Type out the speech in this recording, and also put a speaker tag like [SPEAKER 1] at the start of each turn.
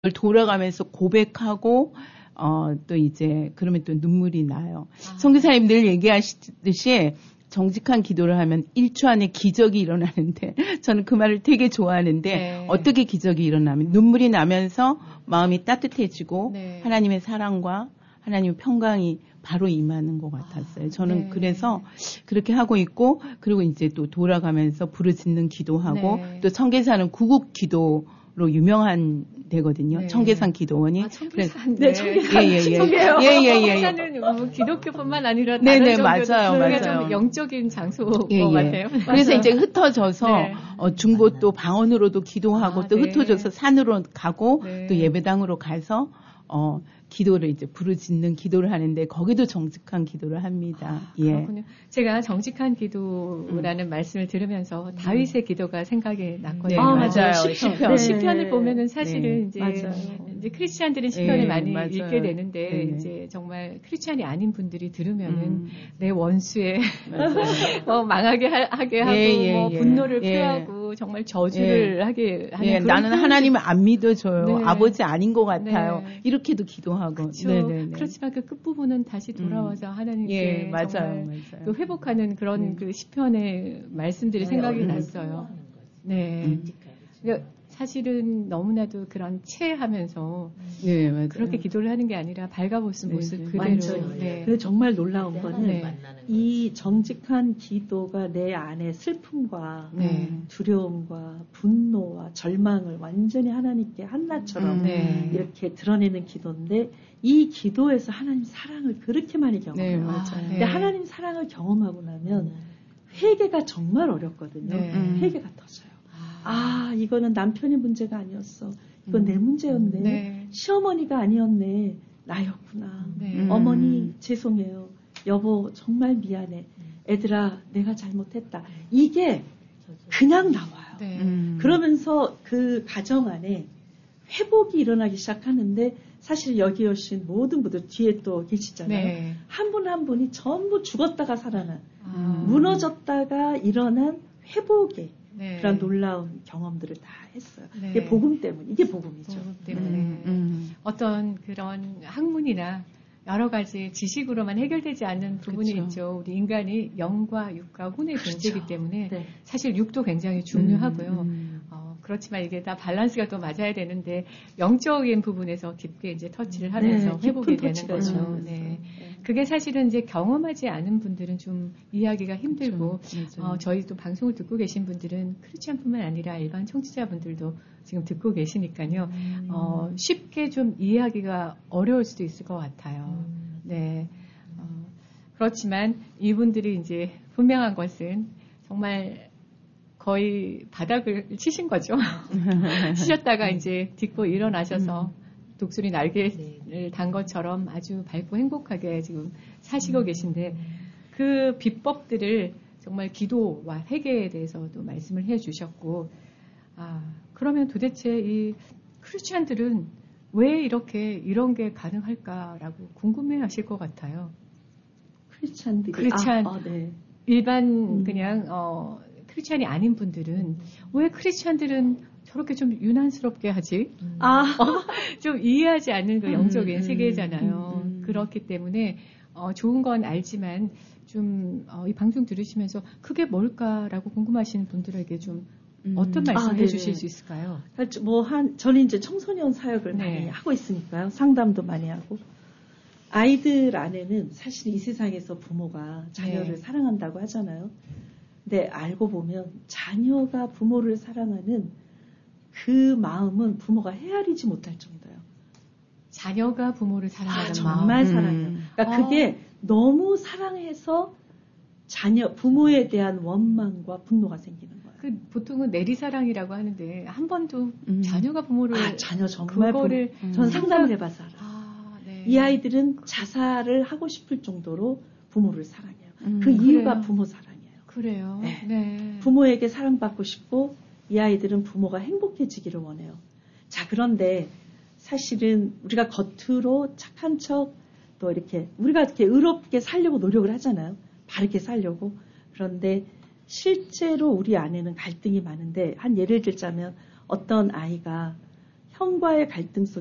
[SPEAKER 1] 돌아가면서 고백하고 또 이제 그러면 또 눈물이 나요. 선교사님 늘 얘기하시듯이 정직한 기도를 하면 1초 안에 기적이 일어나는데 저는 그 말을 되게 좋아하는데
[SPEAKER 2] 네.
[SPEAKER 1] 어떻게 기적이 일어나면 눈물이 나면서 마음이 따뜻해지고
[SPEAKER 2] 네.
[SPEAKER 1] 하나님의 사랑과 하나님의 평강이 바로 임하는 것 같았어요. 저는
[SPEAKER 2] 네.
[SPEAKER 1] 그래서 그렇게 하고 있고 그리고 이제 또 돌아가면서 부르짖는 기도하고
[SPEAKER 2] 네.
[SPEAKER 1] 또 청계산은 구국 기도로 유명한 데거든요.
[SPEAKER 2] 네.
[SPEAKER 1] 청계산 기도원이.
[SPEAKER 2] 청계산.
[SPEAKER 1] 네,
[SPEAKER 2] 청계산.
[SPEAKER 1] 예.
[SPEAKER 2] 청계산은 뭐 기독교뿐만 아니라 다른
[SPEAKER 1] 네네,
[SPEAKER 2] 종교도
[SPEAKER 1] 맞아요.
[SPEAKER 2] 좀 영적인 장소인 것
[SPEAKER 1] 예.
[SPEAKER 2] 같아요.
[SPEAKER 1] 그래서 이제 흩어져서
[SPEAKER 2] 네.
[SPEAKER 1] 중보 또 방언으로도 기도하고 또
[SPEAKER 2] 네.
[SPEAKER 1] 흩어져서 산으로 가고
[SPEAKER 2] 네.
[SPEAKER 1] 또 예배당으로 가서 기도를 이제 부르짖는 기도를 하는데 거기도 정직한 기도를 합니다. 예.
[SPEAKER 2] 그렇군요. 제가 정직한 기도라는 말씀을 들으면서 다윗의 기도가 생각이 났거든요.
[SPEAKER 1] 맞아요.
[SPEAKER 2] 시편. 시편을 보면은 사실은
[SPEAKER 1] 네.
[SPEAKER 2] 이제 크리스찬들은 시편을 많이
[SPEAKER 1] 맞아요.
[SPEAKER 2] 읽게 되는데
[SPEAKER 1] 네.
[SPEAKER 2] 이제 정말 크리스찬이 아닌 분들이 들으면은 내 원수에 망하게 하게 하고 분노를 표하고 정말 저주를 하게 하는 그런
[SPEAKER 1] 나는 하나님을 안 믿어줘요.
[SPEAKER 2] 네.
[SPEAKER 1] 아버지 아닌 것 같아요.
[SPEAKER 2] 네.
[SPEAKER 1] 이렇게도 기도하고.
[SPEAKER 2] 그렇죠. 그렇지만 그 끝부분은 다시 돌아와서 하나님께
[SPEAKER 1] 맞아요.
[SPEAKER 2] 정말 그 회복하는 그런 그 시편의 말씀들이 생각이 났어요. 네. 그러니까 사실은 너무나도 그런 체하면서
[SPEAKER 1] 맞아요.
[SPEAKER 2] 그렇게 기도를 하는 게 아니라 밝아보신 모습 그대로.
[SPEAKER 3] 완전히.
[SPEAKER 2] 네.
[SPEAKER 3] 근데 정말 놀라운 거는
[SPEAKER 2] 네.
[SPEAKER 3] 이 정직한 기도가 내 안에 슬픔과 두려움과 분노와 절망을 완전히 하나님께 한나처럼 이렇게 드러내는 기도인데 이 기도에서 하나님 사랑을 그렇게 많이 경험해요. 근데 하나님 사랑을 경험하고 나면 회개가 정말 어렵거든요. 회개가 터져요. 이거는 남편의 문제가 아니었어. 이건 내 문제였네. 시어머니가 아니었네. 나였구나. 어머니 죄송해요. 여보 정말 미안해. 애들아 내가 잘못했다. 이게 그냥 나와요. 그러면서 그 가정 안에 회복이 일어나기 시작하는데 사실 여기 오신 모든 분들 뒤에 또 계시잖아요. 한 분 한 분이 전부 죽었다가 살아난 무너졌다가 일어난 회복의 그런 놀라운 경험들을 다 했어요. 이게 복음 때문에, 이게 복음이죠.
[SPEAKER 2] 복음 때문에. 어떤 그런 학문이나 여러 가지 지식으로만 해결되지 않는 부분이 있죠. 우리 인간이 영과 육과 혼의 존재이기 때문에 사실 육도 굉장히 중요하고요. 그렇지만 이게 다 밸런스가 또 맞아야 되는데 영적인 부분에서 깊게 이제 터치를 하면서 회복이 되는 거죠. 그게 사실은 이제 경험하지 않은 분들은 좀 이해하기가 힘들고 저희도 방송을 듣고 계신 분들은 크리스찬뿐만 아니라 일반 청취자분들도 지금 듣고 계시니까요. 쉽게 좀 이해하기가 어려울 수도 있을 것 같아요. 그렇지만 이분들이 이제 분명한 것은 정말 거의 바닥을 치신 거죠. 치셨다가 이제 딛고 일어나셔서 독수리 날개를 단 것처럼 아주 밝고 행복하게 지금 사시고 계신데 그 비법들을 정말 기도와 회개에 대해서도 말씀을 해 주셨고 그러면 도대체 이 크리스찬들은 왜 이렇게 이런 게 가능할까라고 궁금해 하실 것 같아요.
[SPEAKER 3] 크리스찬들이 일반
[SPEAKER 2] 그냥 크리스찬이 아닌 분들은 왜 크리스찬들은 저렇게 좀 유난스럽게 하지? 좀 이해하지 않는 그 영적인 세계잖아요. 그렇기 때문에 좋은 건 알지만 좀 이 방송 들으시면서 그게 뭘까라고 궁금하신 분들에게 좀 어떤 말씀 해주실 수 있을까요?
[SPEAKER 3] 저는 이제 청소년 사역을 많이 하고 있으니까요. 상담도 많이 하고. 아이들 안에는 사실 이 세상에서 부모가 자녀를 사랑한다고 하잖아요. 근데 알고 보면 자녀가 부모를 사랑하는 그 마음은 부모가 헤아리지 못할 정도예요.
[SPEAKER 2] 자녀가 부모를 사랑하는
[SPEAKER 3] 정말 사랑해요. 그러니까 그게 너무 사랑해서 부모에 대한 원망과 분노가 생기는 거예요.
[SPEAKER 2] 보통은 내리사랑이라고 하는데 한 번도 자녀가 부모를
[SPEAKER 3] 자녀 정말 전 상담을 해봐서 알아요. 이 아이들은 자살을 하고 싶을 정도로 부모를 사랑해요. 그 이유가 부모 사랑이에요.
[SPEAKER 2] 그래요.
[SPEAKER 3] 부모에게 사랑받고 싶고 이 아이들은 부모가 행복해지기를 원해요. 그런데 사실은 우리가 겉으로 착한 척 또 이렇게 우리가 이렇게 의롭게 살려고 노력을 하잖아요. 바르게 살려고. 그런데 실제로 우리 안에는 갈등이 많은데 한 예를 들자면 어떤 아이가 형과의 갈등 속에